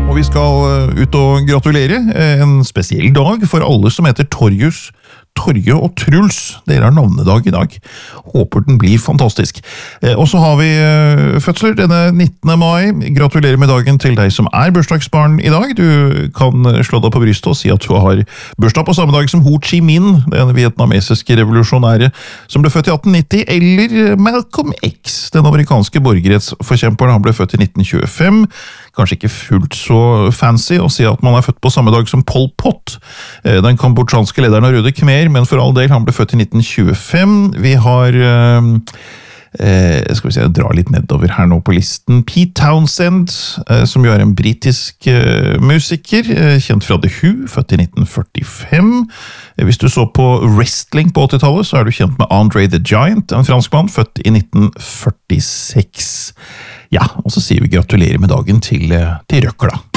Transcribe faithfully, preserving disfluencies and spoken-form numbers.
Og vi skal ut og gratulere en spesiell dag for alle som heter Torjus, Torje og Truls. Dere har navnedag i dag. Håper den blir fantastisk. Og så har vi fødsler denne nittende mai. Gratulerer med dagen til deg som er bursdagsbarn i dag. Du kan slå deg på brystet og si at du har bursdag på samme dag som Ho Chi Minh, den vietnamesiske revolusjonære som ble født i atten nitti, eller Malcolm X, den amerikanske borgerrettsforkjemperen. Han ble født i nitten tjuefem. Kanskje ikke fullt så fancy å si at man er født på samme dag som Pol Pot, den kambodjanske lederen av Røde Khmer, men for all del, han ble født i nitten tjuefem. Vi har, eh, skal vi se, jeg drar litt nedover her nå på listen, Pete Townsend, eh, som jo er en britisk eh, musiker, eh, kjent fra The Who, født i nitten førtifem. Eh, hvis du så på wrestling på åttitallet, så er du kjent med Andre the Giant, en franskmann, født i nitten førtiseks. Ja, og så sier vi gratulerer med dagen til, til Røkla.